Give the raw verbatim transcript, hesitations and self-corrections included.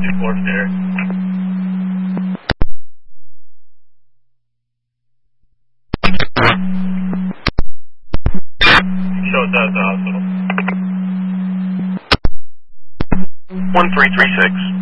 two four there. Show us out at the hospital. one three three six.